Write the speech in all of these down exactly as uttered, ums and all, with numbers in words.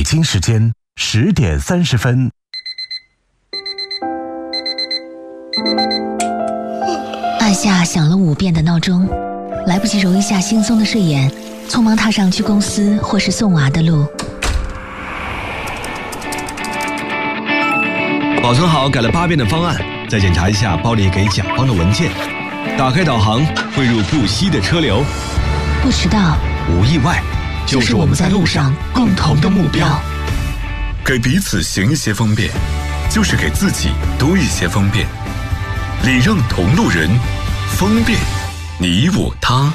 京时间十点三十分。 按下响了五遍的闹钟，来不及揉一下惺忪的睡眼，匆忙踏上去公司或是送娃的路。 保存好改了八遍的方案，再检查一下包里给甲方的文件。打开导航，汇入不息的车流。 不迟到， 无意外，就是我们在路上共同的目标。 给彼此行一些方便，就是给自己多一些方便。礼让同路人，方便你我他。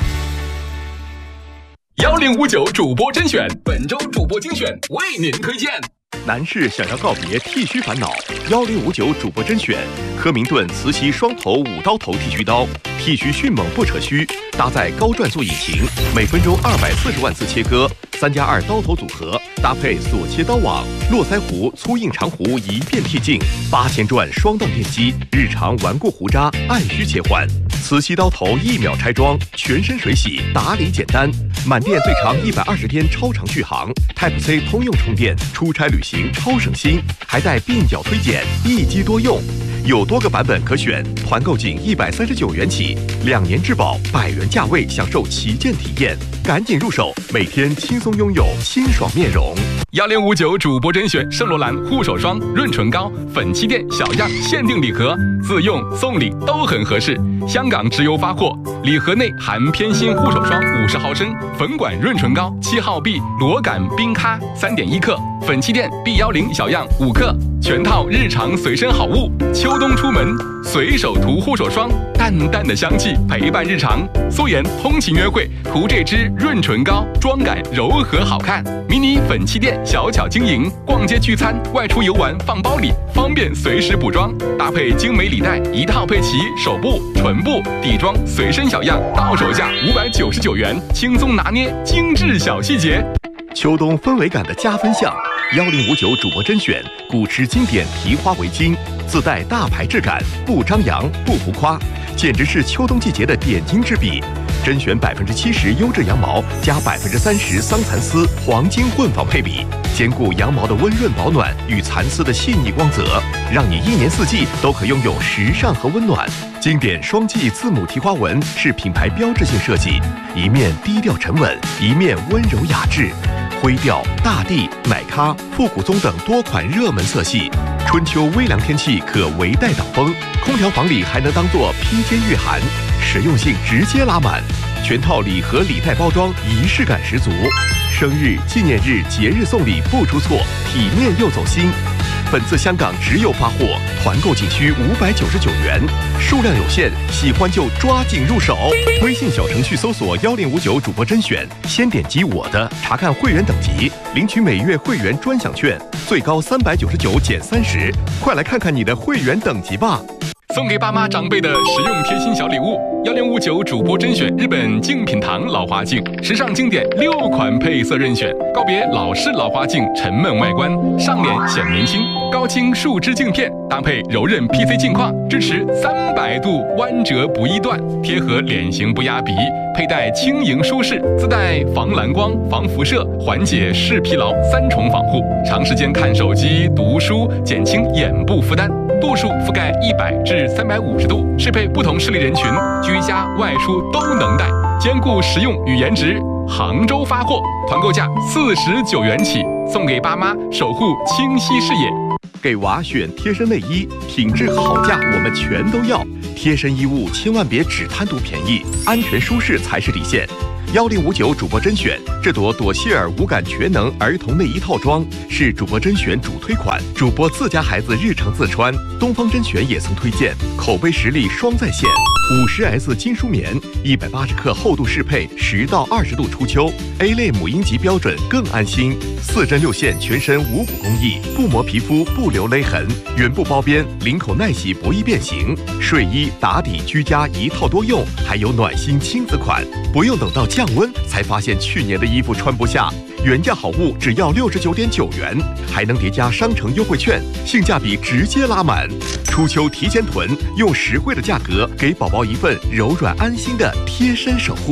幺零五九主播甄选，本周主播精选为您推荐。 男士想要告别剃须烦恼，幺零五九主播甄选科明顿磁吸双头五刀头剃须刀，剃须迅猛不扯须，搭载高转速引擎，每分钟二百四十万次切割，三加二刀头组合，搭配锁切刀网、络腮胡、粗硬长胡一遍剃净，八千转双档电机，日常顽固胡渣按需切换。磁吸刀头一秒拆装，全身水洗，打理简单，满电最长一百二十天超长续航 ，Type C 通用充电，出差旅行超省心，还带鬓角推剪，一机多用。有多个版本可选，团购仅一百三十九元起，两年质保，百元价位享受旗舰体验，赶紧入手，每天轻松拥有清爽面容。 幺零五九主播甄选圣罗兰护手霜、润唇膏、粉气垫小样限定礼盒，自用送礼都很合适。香港直邮发货，礼盒内含偏心护手霜五十毫升，粉管润唇膏七号 B 螺杆冰咖三点一克，粉气垫 B 幺零小样五克，全套日常随身好物。秋冬出门随手涂护手霜，淡淡的香气陪伴日常。素颜通勤约会涂这支润唇膏，妆感柔和好看。迷你粉气垫小巧晶莹，逛街聚餐外出游玩放包里，方便随时补妆。搭配精美礼袋一套配齐，手部、唇部、底妆随身小样，到手价五百九十九元，轻松拿捏精致小细节。 秋冬氛围感的加分项，幺零五九主播甄选古驰经典提花围巾，自带大牌质感，不张扬不浮夸，简直是秋冬季节的点睛之笔。甄选百分之七十优质羊毛加百分之三十桑蚕丝黄金混纺配比，兼顾羊毛的温润保暖与蚕丝的细腻光泽，让你一年四季都可拥有时尚和温暖。经典双髻字母提花纹是品牌标志性设计，一面低调沉稳，一面温柔雅致。灰调、大地、奶咖、复古棕等多款热门色系，春秋微凉天气可围带挡风，空调房里还能当做披肩御寒，实用性直接拉满。全套礼盒礼袋包装仪式感十足，生日、纪念日、节日送礼不出错，体面又走心。本次香港直邮发货，团购仅需五百九十九元，数量有限，喜欢就抓紧入手。微信小程序搜索幺零五九主播甄选，先点击我的，查看会员等级，领取每月会员专享券，最高三百九十九减三十，快来看看你的会员等级吧。 送给爸妈长辈的实用贴心小礼物，幺零五九主播甄选日本精品堂老花镜，时尚经典六款配色任选，告别老式老花镜沉闷外观，上脸显年轻。高清树脂镜片搭配柔韧 P C 镜框，支持三百度弯折不易断，贴合脸型不压鼻，佩戴轻盈舒适，自带防蓝光、防辐射、缓解视疲劳三重防护，长时间看手机、读书，减轻眼部负担。度数覆盖一百至三百五十度，适配不同视力人群，居家外出都能戴，兼顾实用与颜值。杭州发货，团购价四十九元起，送给爸妈，守护清晰视野。 给娃选贴身内衣，品质好价我们全都要。贴身衣物千万别只贪图便宜，安全舒适才是底线。幺零五九主播甄选，这朵朵希尔无感全能儿童内衣套装是主播甄选主推款，主播自家孩子日常自穿。东方甄选也曾推荐，口碑实力双在线。五十 S 精梳棉，一百八十克厚度适配，十到二十度初秋 ，A 类母婴级标准更安心。四针六线全身无骨工艺，不磨皮肤，不留勒痕，原布包边，领口耐洗，不易变形。睡衣、打底、居家一套多用，还有暖心亲子款，不用等到降温才发现去年的衣服穿不下。原价好物只要六十九点九元，还能叠加商城优惠券，性价比直接拉满。初秋提前囤，用实惠的价格给宝宝一份柔软安心的贴身守护。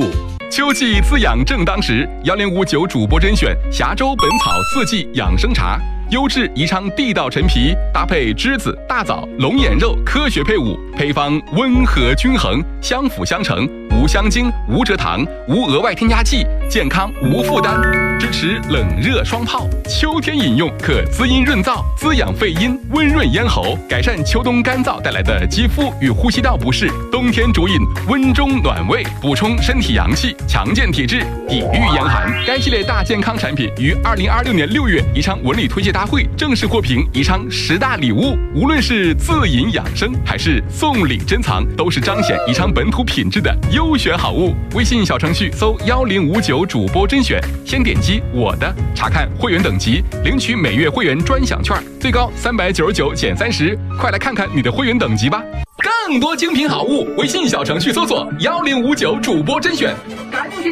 秋季滋养正当时，幺零五九主播甄选峡州本草四季养生茶，优质宜昌地道陈皮，搭配栀子、大枣、龙眼肉，科学配伍，配方温和均衡，相辅相成，无香精、无蔗糖、无额外添加剂，健康无负担，支持冷热双泡。秋天饮用可滋阴润燥，滋养肺阴，温润咽喉，改善秋冬干燥带来的肌肤与呼吸道不适。冬天主饮温中暖胃，补充身体阳气，强健体质，抵御严寒。该系列大健康产品于二零二六年六月宜昌文旅推介大会正式获评宜昌十大礼物。无论是自饮养生还是送礼珍藏，都是彰显宜昌本土品质的优选好物。微信小程序搜幺零五九主播甄选，先点击我的，查看会员等级，领取每月会员专享券，最高三百九十九减三十，快来看看你的会员等级吧！更多精品好物，微信小程序搜索幺零五九主播甄选。赶